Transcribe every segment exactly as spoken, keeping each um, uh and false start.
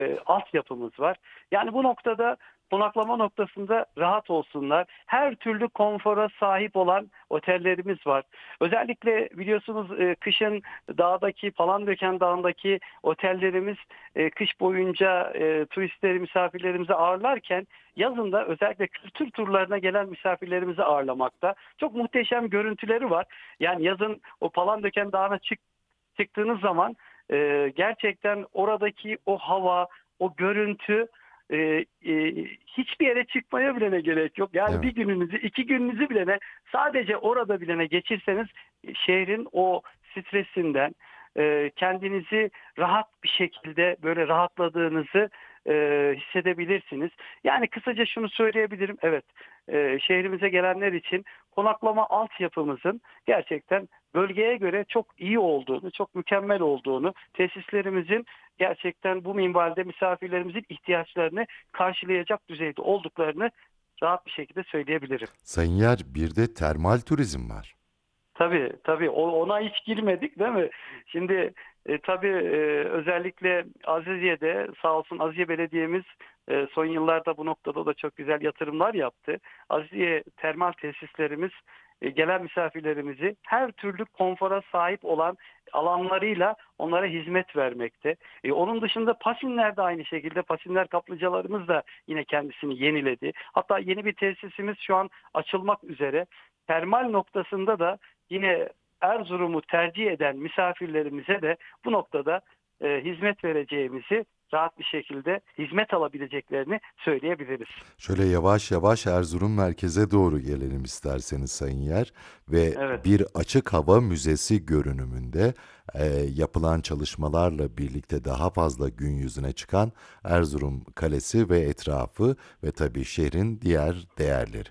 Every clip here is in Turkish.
e, altyapımız var. Yani bu noktada konaklama noktasında rahat olsunlar. Her türlü konfora sahip olan otellerimiz var. Özellikle biliyorsunuz e, kışın dağdaki Palandöken Dağı'ndaki otellerimiz e, kış boyunca e, turistleri, misafirlerimizi ağırlarken yazın da özellikle kültür turlarına gelen misafirlerimizi ağırlamakta. Çok muhteşem görüntüleri var. Yani yazın o Palandöken Dağı'na çık, çıktığınız zaman e, gerçekten oradaki o hava, o görüntü e, e, hiçbir yere çıkmaya bile ne gerek yok. Yani Evet. bir gününüzü, iki gününüzü bile ne sadece orada bile ne geçirseniz e, şehrin o stresinden e, kendinizi rahat bir şekilde böyle rahatladığınızı e, hissedebilirsiniz. Yani kısaca şunu söyleyebilirim. Evet, e, şehrimize gelenler için konaklama altyapımızın gerçekten bölgeye göre çok iyi olduğunu, çok mükemmel olduğunu, tesislerimizin gerçekten bu minvalde misafirlerimizin ihtiyaçlarını karşılayacak düzeyde olduklarını rahat bir şekilde söyleyebilirim. Sayın Yer, bir de termal turizm var. Tabii tabii o- ona hiç girmedik değil mi? Şimdi e, tabii e, özellikle Aziziye'de sağ olsun Aziziye Belediye'miz e, son yıllarda bu noktada da çok güzel yatırımlar yaptı. Aziziye termal tesislerimiz e, gelen misafirlerimizi her türlü konfora sahip olan alanlarıyla onlara hizmet vermekte. E, onun dışında Pasinler de aynı şekilde Pasinler kaplıcalarımız da yine kendisini yeniledi. Hatta yeni bir tesisimiz şu an açılmak üzere. Termal noktasında da yine Erzurum'u tercih eden misafirlerimize de bu noktada e, hizmet vereceğimizi rahat bir şekilde hizmet alabileceklerini söyleyebiliriz. Şöyle yavaş yavaş Erzurum merkeze doğru gelelim isterseniz Sayın Yer ve Evet. bir açık hava müzesi görünümünde e, yapılan çalışmalarla birlikte daha fazla gün yüzüne çıkan Erzurum Kalesi ve etrafı ve tabii şehrin diğer değerleri.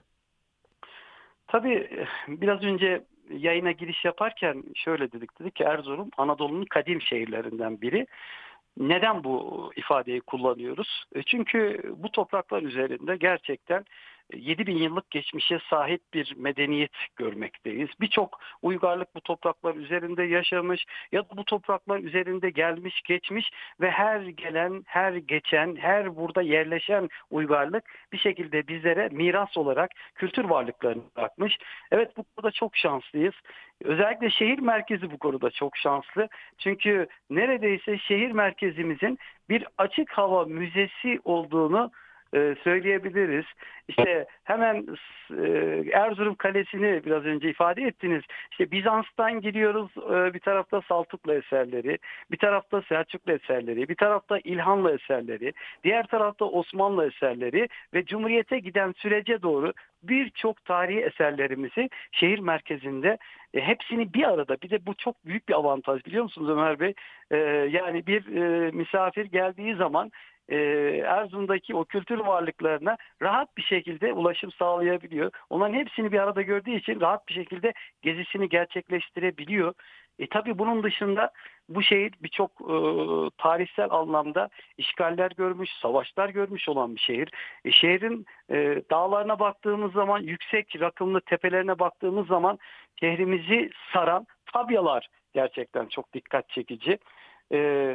Tabii eh, biraz önce yayına giriş yaparken şöyle dedik. Dedik ki Erzurum Anadolu'nun kadim şehirlerinden biri. Neden bu ifadeyi kullanıyoruz? E, Çünkü bu topraklar üzerinde gerçekten yedi bin yıllık geçmişe sahip bir medeniyet görmekteyiz. Birçok uygarlık bu topraklar üzerinde yaşamış ya da bu topraklar üzerinde gelmiş geçmiş ve her gelen, her geçen, her burada yerleşen uygarlık bir şekilde bizlere miras olarak kültür varlıklarını bırakmış. Evet, bu konuda çok şanslıyız. Özellikle şehir merkezi bu konuda çok şanslı. Çünkü neredeyse şehir merkezimizin bir açık hava müzesi olduğunu e, söyleyebiliriz. İşte hemen e, Erzurum Kalesi'ni biraz önce ifade ettiniz. İşte Bizans'tan giriyoruz, e, bir tarafta Saltuklu eserleri, bir tarafta Selçuklu eserleri, bir tarafta İlhanlı eserleri, diğer tarafta Osmanlı eserleri ve Cumhuriyet'e giden sürece doğru birçok tarihi eserlerimizi şehir merkezinde e, hepsini bir arada, bir de bu çok büyük bir avantaj biliyor musunuz Ömer Bey? E, yani bir e, misafir geldiği zaman e, Erzurum'daki o kültür varlıklarına rahat bir şekilde ulaşım sağlayabiliyor. Onların hepsini bir arada gördüğü için rahat bir şekilde gezisini gerçekleştirebiliyor. E tabii bunun dışında bu şehir birçok e, tarihsel anlamda işgaller görmüş, savaşlar görmüş olan bir şehir. E, şehrin e, dağlarına baktığımız zaman, yüksek rakımlı tepelerine baktığımız zaman şehrimizi saran tabyalar gerçekten çok dikkat çekici. E,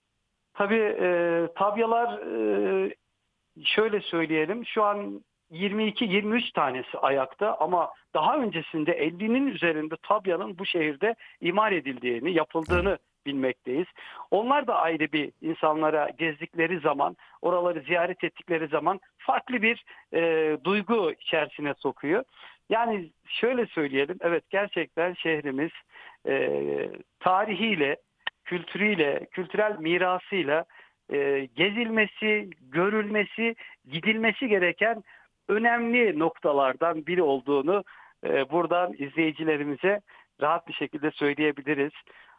tabii e, tabyalar e, şöyle söyleyelim, şu an yirmi iki yirmi üç tanesi ayakta ama daha öncesinde ellinin üzerinde tabyanın bu şehirde imar edildiğini, Evet. yapıldığını bilmekteyiz. Onlar da ayrı bir insanlara gezdikleri zaman, oraları ziyaret ettikleri zaman farklı bir e, duygu içerisine sokuyor. Yani şöyle söyleyelim, evet gerçekten şehrimiz e, tarihiyle, kültürüyle, kültürel mirasıyla e, gezilmesi, görülmesi, gidilmesi gereken önemli noktalardan biri olduğunu e, buradan izleyicilerimize rahat bir şekilde söyleyebiliriz.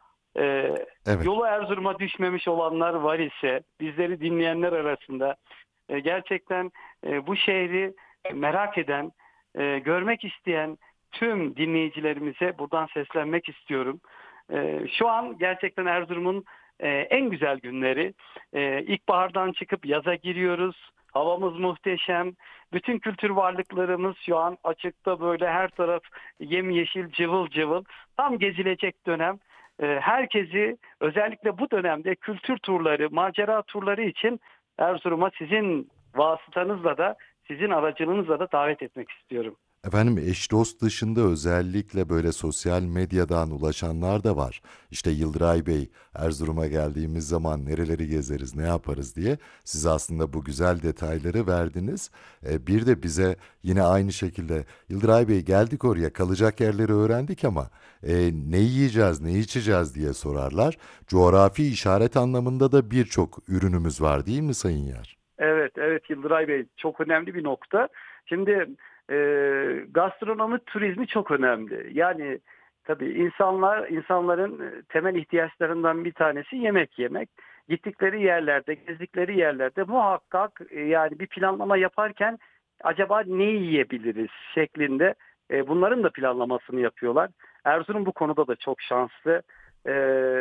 E, Evet. Yolu Erzurum'a düşmemiş olanlar var ise bizleri dinleyenler arasında e, gerçekten e, bu şehri merak eden, e, görmek isteyen tüm dinleyicilerimize buradan seslenmek istiyorum. E, şu an gerçekten Erzurum'un e, en güzel günleri. E, ilkbahardan çıkıp yaza giriyoruz. Havamız muhteşem. Bütün kültür varlıklarımız şu an açıkta, böyle her taraf yemyeşil, cıvıl cıvıl. Tam gezilecek dönem. e, herkesi özellikle bu dönemde kültür turları, macera turları için Erzurum'a sizin vasıtanızla da sizin aracılığınızla da davet etmek istiyorum. Efendim eş dost dışında özellikle böyle sosyal medyadan ulaşanlar da var. İşte Yıldıray Bey, Erzurum'a geldiğimiz zaman nereleri gezeriz, ne yaparız diye siz aslında bu güzel detayları verdiniz. E, bir de bize yine aynı şekilde Yıldıray Bey geldik oraya kalacak yerleri öğrendik ama e, ne yiyeceğiz, ne içeceğiz diye sorarlar. Coğrafi işaret anlamında da birçok ürünümüz var değil mi Sayın Yer? Evet, evet Yıldıray Bey, çok önemli bir nokta. Şimdi e, gastronomi turizmi çok önemli. Yani tabii insanlar insanların e, temel ihtiyaçlarından bir tanesi yemek yemek. Gittikleri yerlerde, gezdikleri yerlerde muhakkak e, yani bir planlama yaparken acaba ne yiyebiliriz şeklinde e, bunların da planlamasını yapıyorlar. Erzurum bu konuda da çok şanslı. E,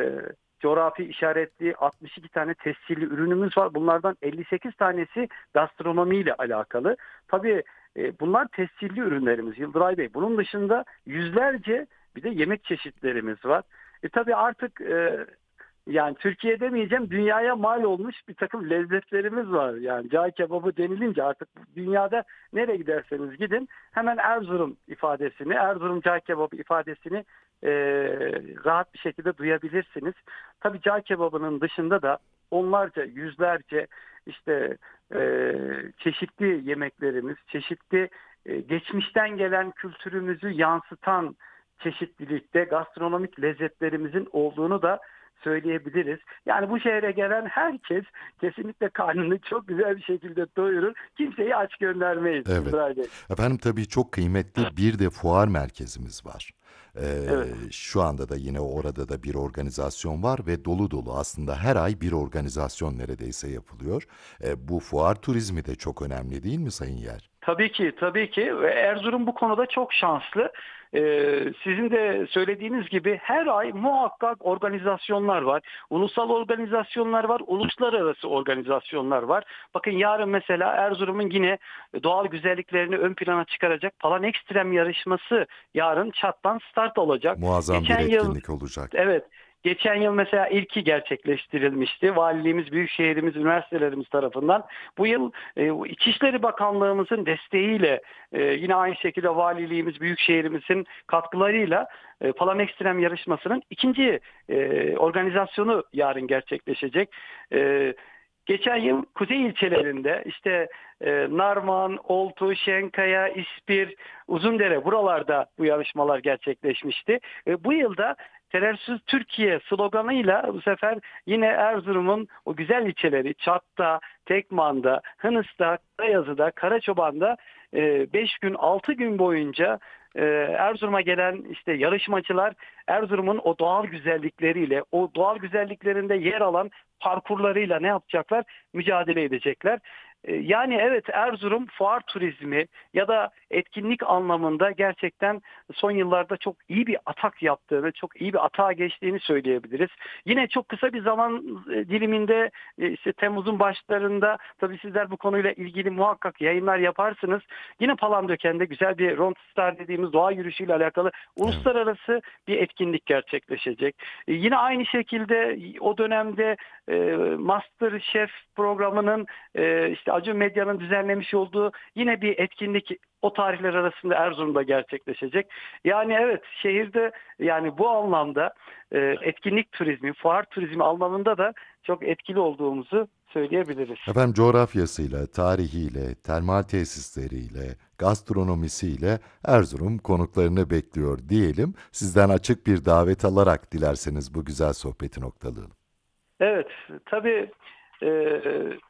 Coğrafi işaretli altmış iki tane tescilli ürünümüz var. Bunlardan elli sekiz tanesi gastronomiyle alakalı. Tabii e, bunlar tescilli ürünlerimiz Yıldıray Bey. Bunun dışında yüzlerce bir de yemek çeşitlerimiz var. E tabii artık e, yani Türkiye demeyeceğim, dünyaya mal olmuş bir takım lezzetlerimiz var. Yani cağ kebabı denilince artık dünyada nereye giderseniz gidin hemen Erzurum ifadesini, Erzurum cağ kebabı ifadesini e, rahat bir şekilde duyabilirsiniz. Tabii cağ kebabının dışında da onlarca, yüzlerce işte e, çeşitli yemeklerimiz, çeşitli e, geçmişten gelen kültürümüzü yansıtan çeşitlilikte gastronomik lezzetlerimizin olduğunu da söyleyebiliriz. Yani bu şehre gelen herkes kesinlikle karnını çok güzel bir şekilde doyurur. Kimseyi aç göndermeyiz. Evet. İbrahim Bey. Efendim tabii çok kıymetli bir de fuar merkezimiz var. Ee, Evet. şu anda da yine orada da bir organizasyon var ve dolu dolu aslında her ay bir organizasyon neredeyse yapılıyor. Ee, bu fuar turizmi de çok önemli değil mi Sayın Yer? Tabii ki, tabii ki. Ve Erzurum bu konuda çok şanslı. Ee, sizin de söylediğiniz gibi her ay muhakkak organizasyonlar var. Ulusal organizasyonlar var, uluslararası organizasyonlar var. Bakın yarın mesela Erzurum'un yine doğal güzelliklerini ön plana çıkaracak Palan Ekstrem yarışması yarın çattan start olacak. Muazzam bir Geçen yıl etkinlik olacak. Evet. Geçen yıl mesela ilki gerçekleştirilmişti. Valiliğimiz, büyükşehirimiz, üniversitelerimiz tarafından. Bu yıl e, İçişleri Bakanlığımızın desteğiyle e, yine aynı şekilde valiliğimiz, büyükşehirimizin katkılarıyla e, Palan Ekstrem yarışmasının ikinci e, organizasyonu yarın gerçekleşecek. E, Geçen yıl kuzey ilçelerinde işte e, Narman, Oltu, Şenkaya, İspir, Uzundere buralarda bu yarışmalar gerçekleşmişti. E, bu yılda Terörsüz Türkiye sloganıyla bu sefer yine Erzurum'un o güzel ilçeleri Çat'ta, Tekman'da, Hınıs'ta, Karayazı'da, Karaçoban'da beş gün altı gün boyunca e, Erzurum'a gelen işte yarışmacılar Erzurum'un o doğal güzellikleriyle, o doğal güzelliklerinde yer alan parkurlarıyla ne yapacaklar? Mücadele edecekler. E, Yani evet Erzurum fuar turizmi ya da etkinlik anlamında gerçekten son yıllarda çok iyi bir atak yaptığını, çok iyi bir atağa geçtiğini söyleyebiliriz. Yine çok kısa bir zaman e, diliminde e, işte Temmuz'un başlarında tabii sizler bu konuyla ilgili muhakkak yayınlar yaparsınız. Yine Palandöken'de güzel bir Rondstar dediğimiz doğa yürüyüşüyle alakalı Evet. uluslararası bir etkinlik gerçekleşecek. E, Yine aynı şekilde o dönemde e, Master Chef programının e, işte Acun Medya'nın düzenlemiş olduğu yine bir etkinlik o tarihler arasında Erzurum'da gerçekleşecek. Yani evet şehirde yani bu anlamda e, etkinlik turizmi, fuar turizmi anlamında da çok etkili olduğumuzu söyleyebiliriz. Efendim coğrafyasıyla, tarihiyle, termal tesisleriyle, gastronomisiyle Erzurum konuklarını bekliyor diyelim. Sizden açık bir davet alarak dilerseniz bu güzel sohbeti noktalayalım. Evet tabii e,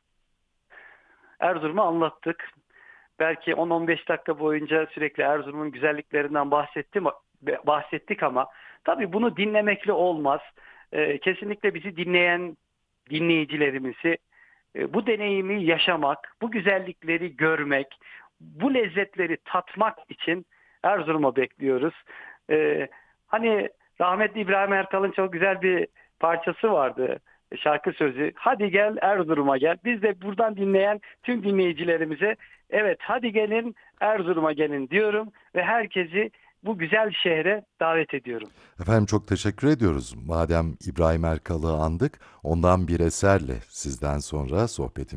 Erzurum'u anlattık. Belki on on beş dakika boyunca sürekli Erzurum'un güzelliklerinden bahsettim, bahsettik ama tabii bunu dinlemekle olmaz. Ee, kesinlikle bizi dinleyen dinleyicilerimizi e, bu deneyimi yaşamak, bu güzellikleri görmek, bu lezzetleri tatmak için Erzurum'a bekliyoruz. Ee, Hani rahmetli İbrahim Erkal'ın çok güzel bir parçası vardı. Şarkı sözü. Hadi gel Erzurum'a gel. Biz de buradan dinleyen tüm dinleyicilerimize evet hadi gelin Erzurum'a gelin diyorum ve herkesi bu güzel şehre davet ediyorum. Efendim çok teşekkür ediyoruz. Madem İbrahim Erkal'ı andık, ondan bir eserle sizden sonra sohbetimizi